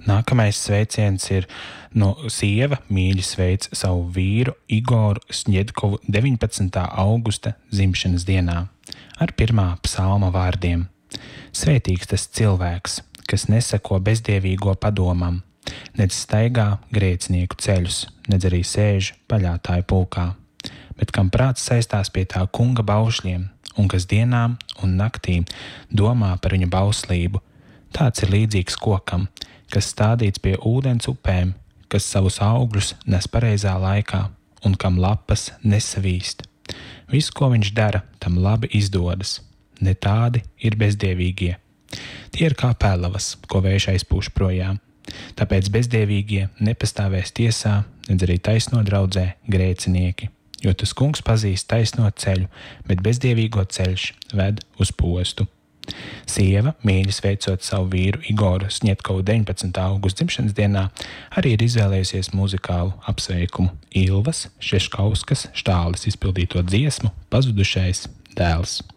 Nākamais sveiciens ir no sieva mīļi sveic savu vīru Igoru Sņedkovu 19. augusta dzimšanas dienā ar pirmā psalma vārdiem. Svētīgs tas cilvēks, kas neseko bezdievīgo padomam, nedz staigā grēcinieku ceļus, nedz arī sēž paļātāju pulkā, bet kam prāts saistās pie tā kunga baušļiem un kas dienām un naktīm domā par viņa bauslību. Tāds ir līdzīgs kokam, kas stādīts pie ūdens upēm, kas savus augļus nes pareizā laikā un kam lapas nesavīst. Viss, ko viņš dara, tam labi izdodas. Ne tādi ir bezdievīgie. Tie ir kā pēlavas, ko vējš aizpūš projām. Tāpēc bezdievīgie nepastāvēs tiesā, nedz arī taisno draudzē grēcinieki. Jo tas kungs pazīst taisno ceļu, bet bezdievīgo ceļš ved uz postu. Sieva, mīļi sveicot savu vīru Igoru Sņedkovu 19. augusta dzimšanas dienā, arī ir izvēlējusies muzikālu apsveikumu Ilvas Šeškauskas Štāles izpildīto dziesmu Pazudušais dēls.